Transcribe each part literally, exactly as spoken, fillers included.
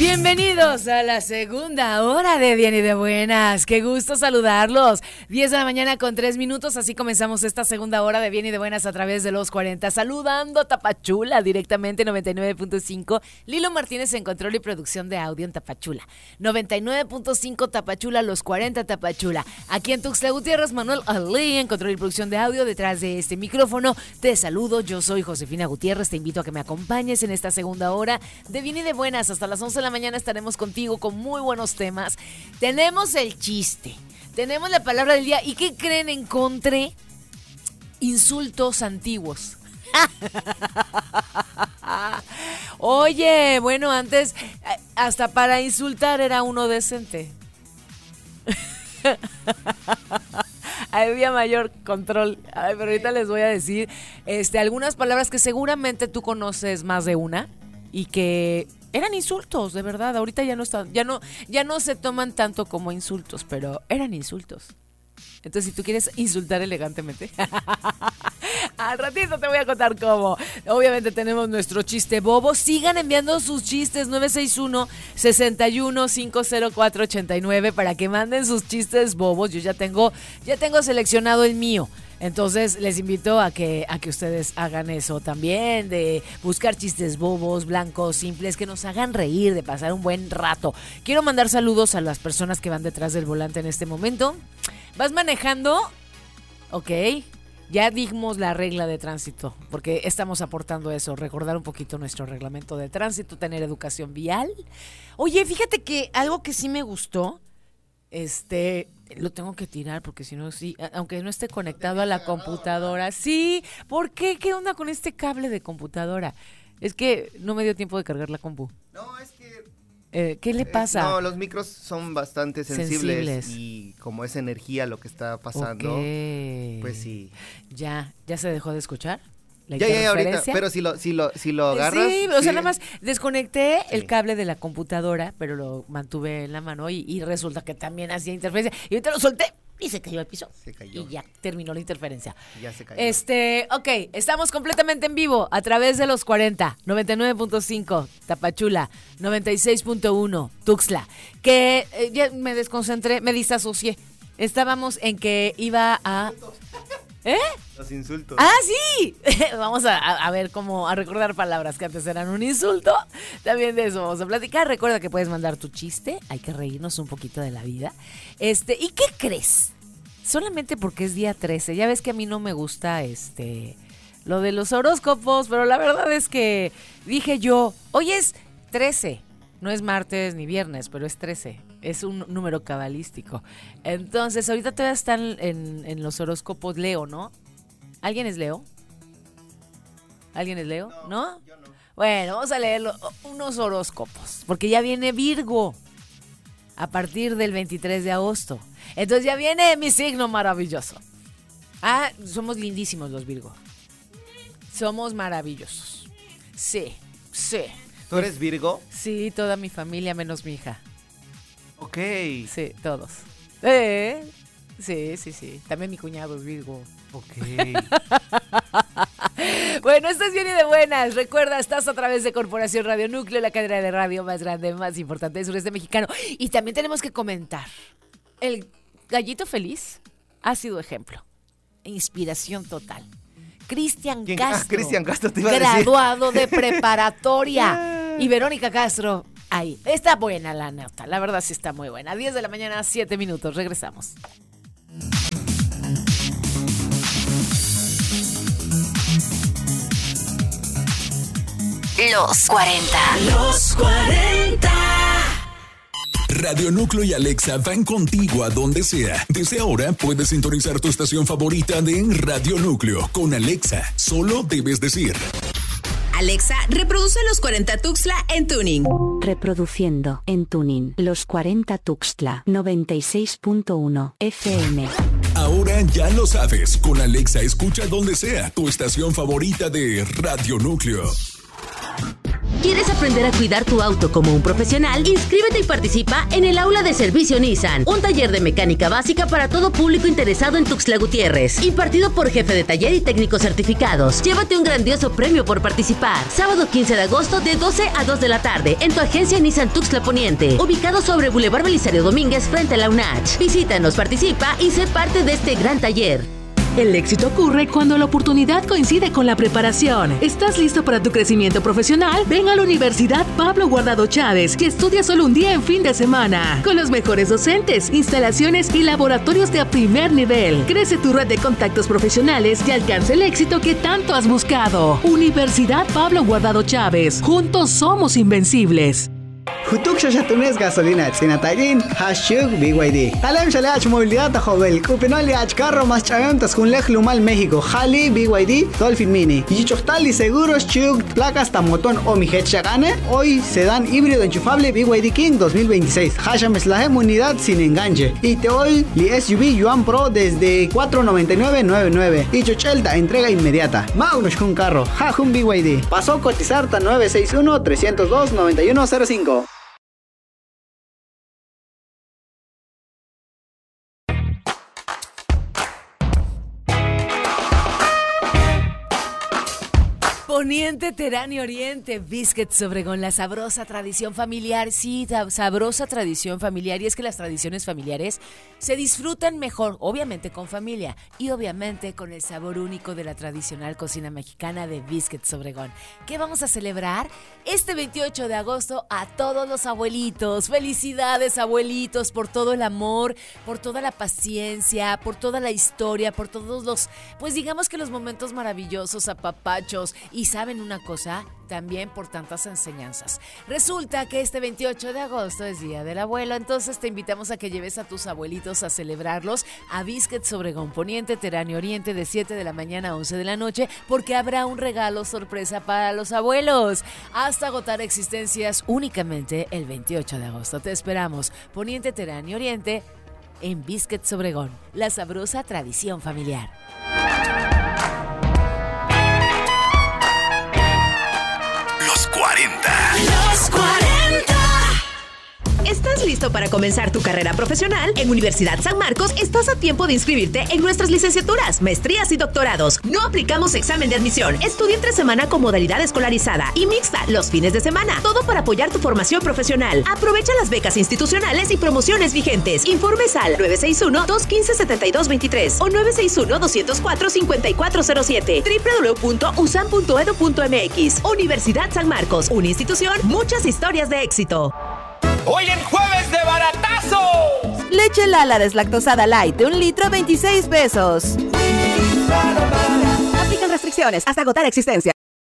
Bienvenidos a la segunda hora de Bien y de Buenas. Qué gusto saludarlos. diez de la mañana con tres minutos. Así comenzamos esta segunda hora de Bien y de Buenas a través de los cuarenta. Saludando a Tapachula directamente noventa y nueve punto cinco. Lilo Martínez en control y producción de audio en Tapachula. noventa y nueve punto cinco Tapachula, los cuarenta Tapachula. Aquí en Tuxtla Gutiérrez, Manuel Ali en control y producción de audio. Detrás de este micrófono te saludo. Yo soy Josefina Gutiérrez. Te invito a que me acompañes en esta segunda hora de Bien y de Buenas. Hasta las once de la mañana estaremos contigo con muy buenos temas. Tenemos el chiste, tenemos la palabra del día. ¿Y qué creen? Encontré insultos antiguos. Oye, bueno, antes hasta para insultar era uno decente. Había mayor control. Ay, pero ahorita les voy a decir este, algunas palabras que seguramente tú conoces más de una y que eran insultos, de verdad. Ahorita ya no están, ya no, ya no se toman tanto como insultos, pero eran insultos. Entonces, si tú quieres insultar elegantemente, al ratito te voy a contar cómo. Obviamente tenemos nuestro chiste bobo. Sigan enviando sus chistes nueve seis uno, seis uno, cinco cero cuatro, ocho nueve para que manden sus chistes bobos. Yo ya tengo, ya tengo seleccionado el mío. Entonces les invito a que, a que ustedes hagan eso también, de buscar chistes bobos, blancos, simples, que nos hagan reír, de pasar un buen rato. Quiero mandar saludos a las personas que van detrás del volante en este momento. ¿Vas manejando? Ok, ya dijimos la regla de tránsito, porque estamos aportando eso, recordar un poquito nuestro reglamento de tránsito, tener educación vial. Oye, fíjate que algo que sí me gustó, este... lo tengo que tirar porque si no, sí, aunque no esté conectado a la computadora. Sí, ¿por qué? ¿Qué onda con este cable de computadora? Es que no me dio tiempo de cargar la compu. No, es que... Eh, ¿Qué le pasa? Eh, no, los micros son bastante sensibles, sensibles y como es energía lo que está pasando, okay. Pues sí. ¿Ya, ya se dejó de escuchar? Ya, ya, ya, ahorita, pero si lo, si lo, si lo agarras... Sí, o sí. sea, nada más desconecté sí. el cable de la computadora, pero lo mantuve en la mano y, y resulta que también hacía interferencia. Y ahorita lo solté y se cayó al piso. Se cayó. Y ya terminó la interferencia. Ya se cayó. Este, ok, estamos completamente en vivo a través de los cuarenta, noventa y nueve punto cinco Tapachula, noventa y seis punto uno Tuxtla. Que eh, ya me desconcentré, me disasocié. Estábamos en que iba a... ¿Eh? Los insultos. ¡Ah, sí! Vamos a, a ver cómo, a recordar palabras que antes eran un insulto. También de eso vamos a platicar. Recuerda que puedes mandar tu chiste. Hay que reírnos un poquito de la vida. Este, ¿y qué crees? Solamente porque es día trece. Ya ves que a mí no me gusta este lo de los horóscopos, pero la verdad es que dije yo, hoy es trece. No es martes ni viernes, pero es trece. Es un número cabalístico. Entonces, ahorita todavía están en, en los horóscopos Leo, ¿no? ¿Alguien es Leo? ¿Alguien es Leo? ¿No? ¿No? Yo no. Bueno, vamos a leer unos horóscopos, porque ya viene Virgo a partir del veintitrés de agosto. Entonces ya viene mi signo maravilloso. Ah, somos lindísimos los Virgo. Somos maravillosos. Sí, sí. ¿Tú eres Virgo? Sí, toda mi familia menos mi hija. Ok. Sí, todos. Eh, sí, sí, sí. También mi cuñado es Virgo. Ok. Bueno, esto es Bien y de Buenas. Recuerda, estás a través de Corporación Radio Núcleo, la cadena de radio más grande, más importante del sureste mexicano. Y también tenemos que comentar. El gallito feliz ha sido ejemplo. Inspiración total. Cristian Castro. Ah, Cristian Castro te iba a decir. Graduado de preparatoria. Y Verónica Castro, ahí. Está buena la nota. La verdad sí está muy buena. diez de la mañana, siete minutos. Regresamos. Los cuarenta. Los cuarenta. Radio Núcleo y Alexa van contigo a donde sea. Desde ahora puedes sintonizar tu estación favorita de Radio Núcleo. Con Alexa, solo debes decir: Alexa, reproduce Los cuarenta Tuxtla en tuning. Reproduciendo en tuning Los cuarenta Tuxtla, noventa y seis punto uno F M. Ahora ya lo sabes. Con Alexa escucha donde sea tu estación favorita de Radio Núcleo. ¿Quieres aprender a cuidar tu auto como un profesional? Inscríbete y participa en el Aula de Servicio Nissan, un taller de mecánica básica para todo público interesado en Tuxtla Gutiérrez, impartido por jefe de taller y técnicos certificados. Llévate un grandioso premio por participar. Sábado quince de agosto de doce a dos de la tarde en tu agencia Nissan Tuxtla Poniente, ubicado sobre Boulevard Belisario Domínguez frente a la U N A C H. Visítanos, participa y sé parte de este gran taller. El éxito ocurre cuando la oportunidad coincide con la preparación. ¿Estás listo para tu crecimiento profesional? Ven a la Universidad Pablo Guardado Chávez y estudia solo un día en fin de semana. Con los mejores docentes, instalaciones y laboratorios de a primer nivel. Crece tu red de contactos profesionales y alcanza el éxito que tanto has buscado. Universidad Pablo Guardado Chávez. Juntos somos invencibles. Hutuk shashatunes gasolina tsinatagin hashtag B Y D. Alem shalach movilidad jovel. Kupinoli ach carro más chaventas con lej lumal México. Hali B Y D Dolphin Mini. Y chochtali seguros chug placas tamotón o mijet shagane. Hoy sedán híbrido enchufable B Y D King dos mil veintiséis. Hasham slahem unidad sin enganche. Y te hoy li S U V Yuan Pro desde cuatro noventa y nueve noventa y nueve. Y chochelta entrega inmediata. Magnus con carro. Hajun B Y D. Pasó a cotizar ta nueve seis uno tres cero dos nueve uno cero cinco. Poniente, Terán y Oriente, Biscuits Obregón, la sabrosa tradición familiar, sí, sabrosa tradición familiar, y es que las tradiciones familiares se disfrutan mejor, obviamente con familia, y obviamente con el sabor único de la tradicional cocina mexicana de Biscuits Obregón. ¿Qué vamos a celebrar? Este veintiocho de agosto a todos los abuelitos. Felicidades, abuelitos, por todo el amor, por toda la paciencia, por toda la historia, por todos los, pues digamos que los momentos maravillosos, apapachos. Y saben una cosa, también por tantas enseñanzas. Resulta que este veintiocho de agosto es Día del Abuelo, entonces te invitamos a que lleves a tus abuelitos a celebrarlos a Biscuits Obregón, Poniente, Terán y Oriente, de siete de la mañana a once de la noche, porque habrá un regalo sorpresa para los abuelos. Hasta agotar existencias únicamente el veintiocho de agosto. Te esperamos, Poniente, Terán y Oriente, en Biscuits Obregón, la sabrosa tradición familiar. Los cuarenta. ¿Estás listo para comenzar tu carrera profesional? En Universidad San Marcos estás a tiempo de inscribirte en nuestras licenciaturas, maestrías y doctorados. No aplicamos examen de admisión. Estudia entre semana con modalidad escolarizada y mixta los fines de semana. Todo para apoyar tu formación profesional. Aprovecha las becas institucionales y promociones vigentes. Informes al nueve seis uno, dos uno cinco, siete dos dos tres o nueve seis uno, dos cero cuatro, cinco cuatro cero siete. doble u doble u doble u punto u s a m punto e d u punto m x. Universidad San Marcos, una institución, muchas historias de éxito. ¡Hoy en jueves de baratazo! Leche Lala deslactosada light de un litro, veintiséis pesos. Aplican restricciones hasta agotar existencia.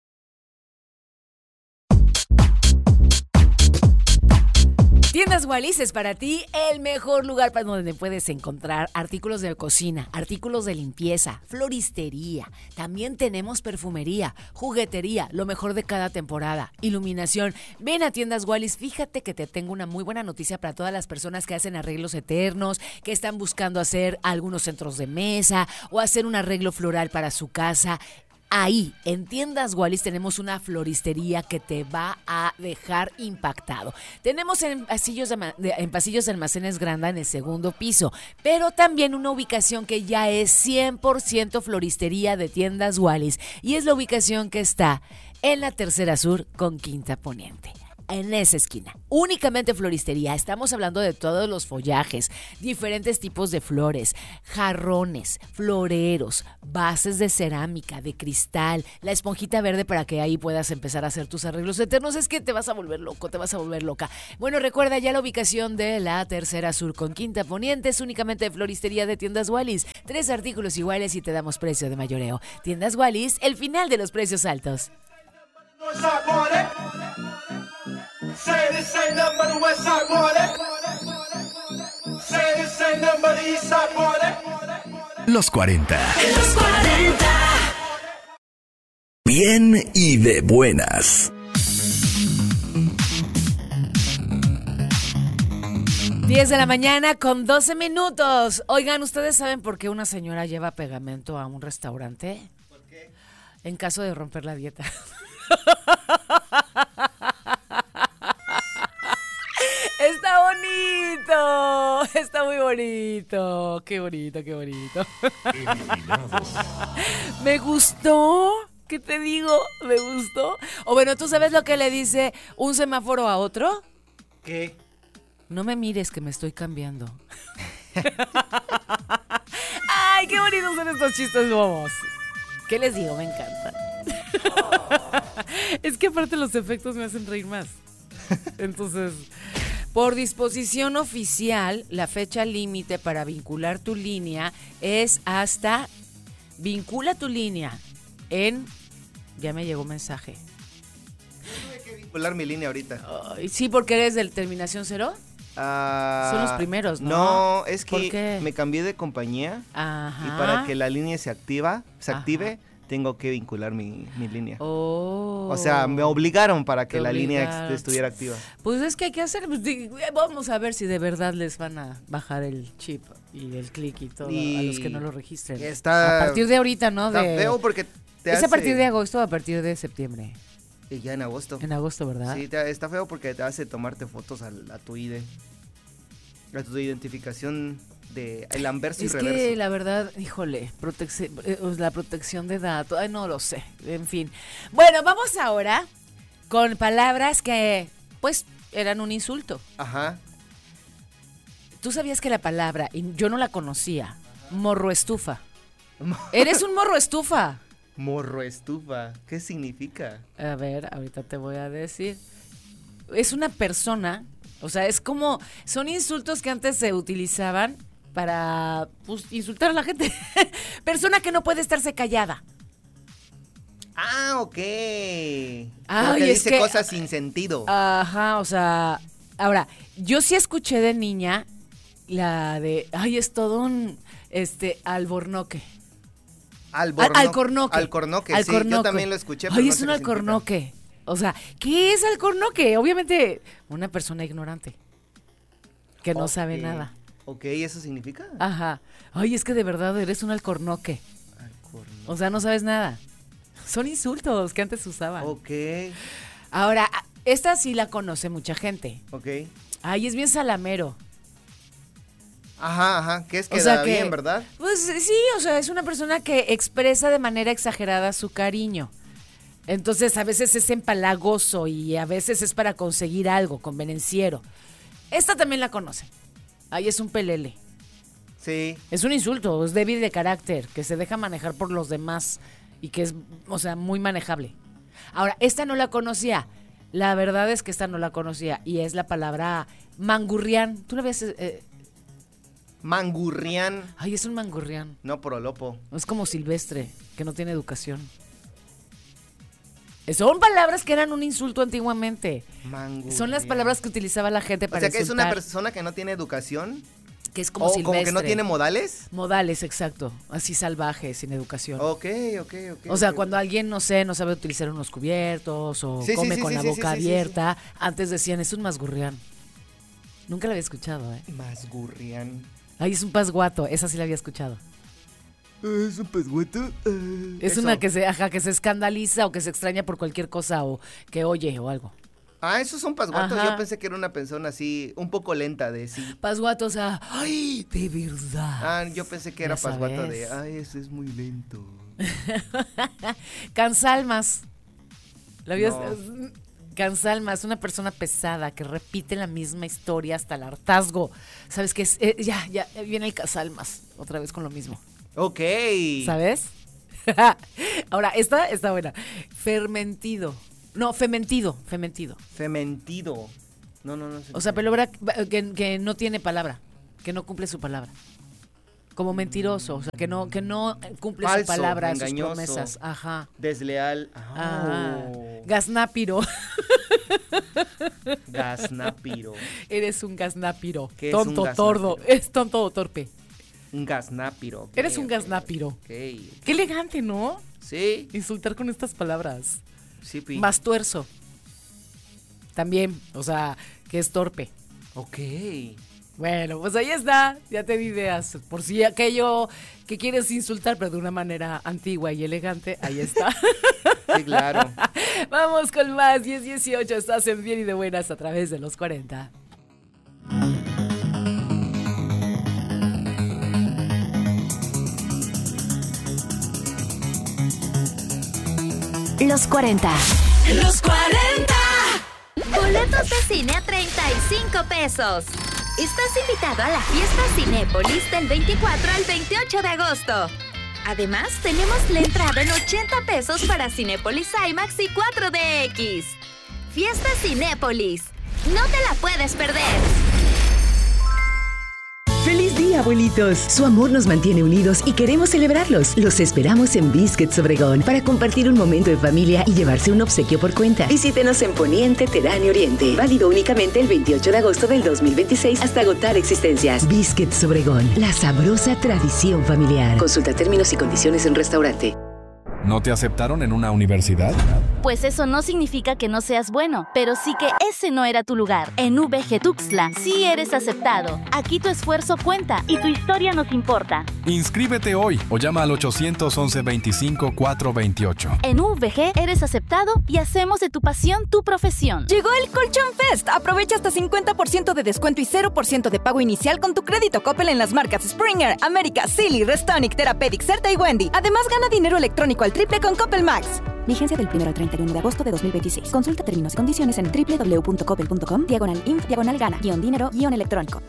Tiendas Wallis es para ti el mejor lugar para donde puedes encontrar artículos de cocina, artículos de limpieza, floristería. También tenemos perfumería, juguetería, lo mejor de cada temporada, iluminación. Ven a Tiendas Wallis. Fíjate que te tengo una muy buena noticia para todas las personas que hacen arreglos eternos, que están buscando hacer algunos centros de mesa o hacer un arreglo floral para su casa. Ahí, en Tiendas Wallis, tenemos una floristería que te va a dejar impactado. Tenemos en pasillos, de, de, en pasillos de almacenes Granda en el segundo piso, pero también una ubicación que ya es cien por ciento floristería de Tiendas Wallis, y es la ubicación que está en la Tercera Sur con Quinta Poniente. En esa esquina, únicamente floristería. Estamos hablando de todos los follajes, diferentes tipos de flores, jarrones, floreros, bases de cerámica, de cristal, la esponjita verde para que ahí puedas empezar a hacer tus arreglos eternos. Es que te vas a volver loco, te vas a volver loca. Bueno, recuerda ya la ubicación de la Tercera Sur con Quinta Poniente. Es únicamente floristería de Tiendas Wallis. Tres artículos iguales y te damos precio de mayoreo. Tiendas Wallis, el final de los precios altos. Say this ain't nothing but the West Side party. Say this ain't nothing but the East Side party. Los cuarenta. Los cuarenta. Bien y de buenas. diez de la mañana con doce minutos. Oigan, ¿ustedes saben por qué una señora lleva pegamento a un restaurante? ¿Por qué? En caso de romper la dieta. Está bonito, está muy bonito. Qué bonito, qué bonito. Me gustó. ¿Qué te digo? Me gustó. O bueno, ¿tú sabes lo que le dice un semáforo a otro? ¿Qué? No me mires que me estoy cambiando. Ay, qué bonitos son estos chistes bobos. ¿Qué les digo? Me encanta. Es que aparte los efectos me hacen reír más. Entonces, por disposición oficial, la fecha límite para vincular tu línea es hasta... Vincula tu línea en... Ya me llegó un mensaje. Tuve que vincular mi línea ahorita. Ay, sí, porque eres del terminación cero. Ah, Son los primeros, ¿no? No, es ¿Por que qué? me cambié de compañía. Ajá. Y para que la línea se activa, se Ajá. active, tengo que vincular mi, mi línea. Oh. O sea, me obligaron para que Te la línea obligaron. ex- estuviera activa. Pues es que hay que hacer, pues, di- vamos a ver si de verdad les van a bajar el chip y el click y todo Y a los que no lo registren. está- a partir de ahorita, ¿no? Está De, feo porque te ¿Es hace... a partir de agosto o a partir de septiembre? Y ya en agosto. En agosto, ¿verdad? Sí, te- está feo porque te hace tomarte fotos a, a tu I D. A tu identificación de el anverso Es y reverso. que la verdad, híjole, protec- eh, la protección de datos, ay, no lo sé, en fin. Bueno, vamos ahora con palabras que, pues, eran un insulto. Ajá. ¿Tú sabías que la palabra, y yo no la conocía, morro estufa? Eres un morro estufa. Morro estufa. ¿Qué significa? A ver, ahorita te voy a decir. Es una persona, o sea, es como, son insultos que antes se utilizaban para, pues, insultar a la gente. Persona que no puede estarse callada. Ah, ok. Ay, Porque es dice que- cosas sin sentido. Ajá, o sea, ahora, yo sí escuché de niña la de, ay, es todo un, este, albornoque. Alborno- Al- alcornoque. Alcornoque, sí. Alcornoque. Yo también lo escuché, pero Ay, no es sé un qué significa. alcornoque. O sea, ¿qué es alcornoque? Obviamente, una persona ignorante que no sabe Ok. nada. Ok, ¿eso significa? Ajá. Ay, es que de verdad eres un alcornoque. Alcornoque. O sea, no sabes nada. Son insultos que antes usaban. Ok, Ahora, esta sí la conoce mucha gente. ok. Ay, es bien salamero. Ajá, ajá, que es O queda sea que- bien, ¿verdad? Pues sí, o sea, es una persona que expresa de manera exagerada su cariño. Entonces, a veces es empalagoso y a veces es para conseguir algo, convenenciero. Esta también la conocen. Ay, es un pelele. Sí. Es un insulto, es débil de carácter, que se deja manejar por los demás y que es, o sea, muy manejable. Ahora, esta no la conocía. La verdad es que esta no la conocía y es la palabra mangurrián. ¿Tú la ves? Eh, Mangurrián. ay, es un mangurrián. No, prolopo. Es como Silvestre, que no tiene educación. Son palabras que eran un insulto antiguamente. Mangurrián. Son las palabras que utilizaba la gente O para sea, que es una insultar, persona que no tiene educación. que es como O Silvestre. como que no tiene modales. modales, exacto. Así salvaje, sin educación. Ok, ok, ok. O sea, ok. cuando alguien, no sé, no sabe utilizar unos cubiertos o Sí, sí, come sí, con sí, la sí, boca sí, sí, sí, abierta, antes decían, es un masgurrián. Nunca la había escuchado, ¿eh? Masgurrián. Ay, es un pasguato, esa sí la había escuchado. ¿Es un pesgueto? Es una que se, ajá, que se escandaliza o que se extraña por cualquier cosa o que oye o algo. Ah, esos son pasguatos. Ajá. Yo pensé que era una persona así, un poco lenta de sí. Pasguato, o sea, ay, de verdad. Ah, yo pensé que era Ya pasguato sabes. de, ay, ese es muy lento. Cansalmas. ¿La habías? No. Cansalmas, una persona pesada que repite la misma historia hasta el hartazgo. ¿Sabes qué es? Eh, ya, ya, viene el Casalmas, otra vez con lo mismo. Ok. ¿Sabes? Ahora, esta está buena. Fermentido. No, fementido, fementido. Fementido. No, no, no. sé O sea, qué. palabra que, que no tiene palabra, que no cumple su palabra. Como mentiroso, o sea, que no, que no cumple Falso, su palabra, sus engañoso. promesas. Ajá. Desleal. Ah, Oh. Gaznápiro. Gaznápiro. Eres un gaznápiro. ¿Qué es un Tonto, gaznápiro? tordo. Es tonto o torpe. Un gaznápiro. ok, Eres un ok, gaznápiro. Ok. Qué elegante, ¿no? Sí. Insultar con estas palabras. Sí, pi. Más tuerzo. También, o sea, que es torpe. Ok. Bueno, pues ahí está, ya te di ideas. Por si aquello que quieres insultar, pero de una manera antigua y elegante, ahí está. Sí, claro. Vamos con más, diez dieciocho, estás en Bien y de Buenas a través de los cuarenta. Los cuarenta. Los cuarenta. Boletos de cine a treinta y cinco pesos. Estás invitado a la fiesta Cinépolis del veinticuatro al veintiocho de agosto. Además, tenemos la entrada en ochenta pesos para Cinépolis IMAX y cuatro D X. Fiesta Cinépolis. No te la puedes perder. ¡Feliz día, abuelitos! Su amor nos mantiene unidos y queremos celebrarlos. Los esperamos en Biscuits Obregón para compartir un momento de familia y llevarse un obsequio por cuenta. Visítenos en Poniente, Terán y Oriente. Válido únicamente el veintiocho de agosto del dos mil veintiséis hasta agotar existencias. Biscuits Obregón, la sabrosa tradición familiar. Consulta términos y condiciones en restaurante. ¿No te aceptaron en una universidad? Pues eso no significa que no seas bueno, pero sí que ese no era tu lugar. En U V G Tuxtla sí eres aceptado. Aquí tu esfuerzo cuenta y tu historia nos importa. Inscríbete hoy o llama al ochocientos once veinticinco cuatrocientos veintiocho. En U V G eres aceptado y hacemos de tu pasión tu profesión. Llegó el Colchón Fest. Aprovecha hasta cincuenta por ciento de descuento y cero por ciento de pago inicial con tu crédito Coppel en las marcas Springer, América, Silly, Restonic, Therapeutic, Certa y Wendy. Además, gana dinero electrónico al triple con Coppel Max. Vigencia del primero al treinta y uno de agosto de dos mil veintiséis. Consulta términos y condiciones en doble u doble u doble u punto coppel punto com, diagonal inf, diagonal gana, guión dinero, guión electrónico.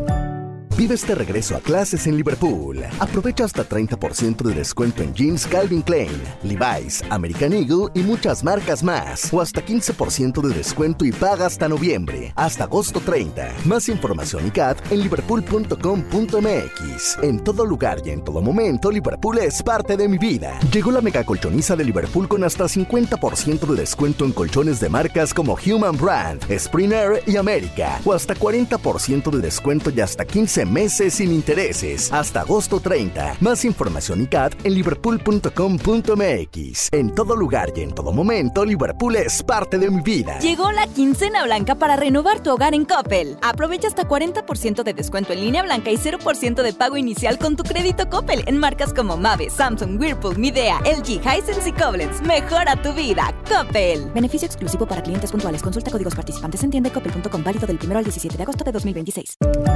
Vive este regreso a clases en Liverpool. Aprovecha hasta treinta por ciento de descuento en jeans Calvin Klein, Levi's, American Eagle y muchas marcas más. O hasta quince por ciento de descuento y paga hasta noviembre. Hasta agosto treinta. Más información y C A T en liverpool punto com punto m x. En todo lugar y en todo momento, Liverpool es parte de mi vida. Llegó la mega colchoniza de Liverpool con hasta cincuenta por ciento de descuento en colchones de marcas como Human Brand, Springer y América. O hasta cuarenta por ciento de descuento y hasta quince meses sin intereses. Hasta agosto treinta. Más información y C A T en liverpool punto com punto m x. En todo lugar y en todo momento, Liverpool es parte de mi vida. Llegó la quincena blanca para renovar tu hogar en Coppel. Aprovecha hasta cuarenta por ciento de descuento en línea blanca y cero por ciento de pago inicial con tu crédito Coppel en marcas como Mave, Samsung, Whirlpool, Midea, L G, Hisense y Koblenz. Mejora tu vida. Coppel. Beneficio exclusivo para clientes puntuales. Consulta códigos participantes en tienda coppel punto com. Válido del primero al diecisiete de agosto de dos mil veintiséis.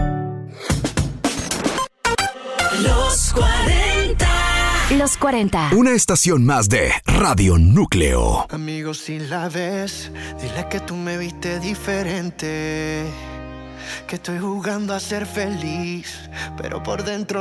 Los cuarenta. Los cuarenta. Una estación más de Radio Núcleo. Amigo, si la ves, dile que tú me viste diferente. Que estoy jugando a ser feliz, pero por dentro